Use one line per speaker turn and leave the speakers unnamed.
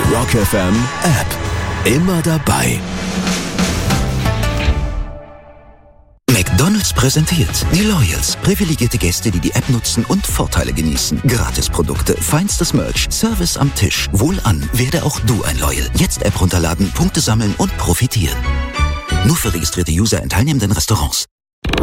Rock FM App. Immer dabei.
McDonald's präsentiert die Loyals. Privilegierte Gäste, die die App nutzen und Vorteile genießen. Gratisprodukte, feinstes Merch, Service am Tisch. Wohlan, werde auch du ein Loyal. Jetzt App runterladen, Punkte sammeln und profitieren. Nur für registrierte User in teilnehmenden Restaurants.